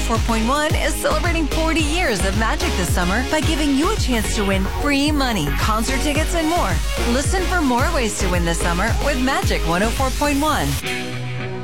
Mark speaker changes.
Speaker 1: 104.1 is celebrating 40 years of magic this summer by giving you a chance to win free money, concert tickets, and more. Listen for more ways to win this summer with Magic 104.1.